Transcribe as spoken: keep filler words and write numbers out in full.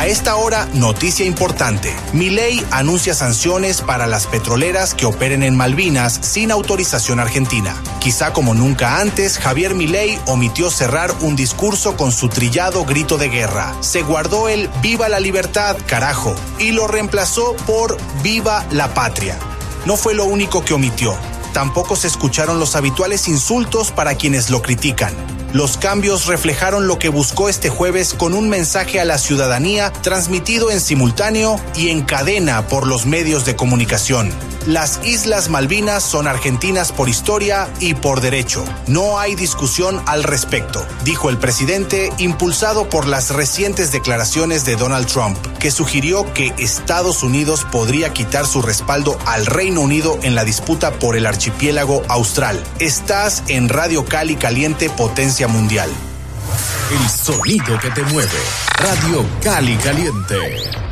A esta hora, noticia importante. Milei anuncia sanciones para las petroleras que operen en Malvinas sin autorización argentina. Quizá como nunca antes, Javier Milei omitió cerrar un discurso con su trillado grito de guerra. Se guardó el "Viva la libertad, carajo", y lo reemplazó por "Viva la patria". No fue lo único que omitió. Tampoco se escucharon los habituales insultos para quienes lo critican. Los cambios reflejaron lo que buscó este jueves con un mensaje a la ciudadanía transmitido en simultáneo y en cadena por los medios de comunicación. Las Islas Malvinas son argentinas por historia y por derecho. No hay discusión al respecto, dijo el presidente, impulsado por las recientes declaraciones de Donald Trump, que sugirió que Estados Unidos podría quitar su respaldo al Reino Unido en la disputa por el archipiélago austral. Estás en Radio Cali Caliente, potencia mundial. El sonido que te mueve. Radio Cali Caliente.